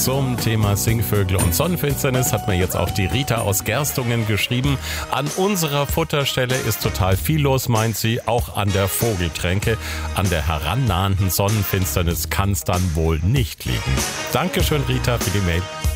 Zum Thema Singvögel und Sonnenfinsternis hat mir jetzt auch die Rita aus Gerstungen geschrieben. An unserer Futterstelle ist total viel los, meint sie, auch an der Vogeltränke. An der herannahenden Sonnenfinsternis kann es dann wohl nicht liegen. Dankeschön, Rita, für die Mail.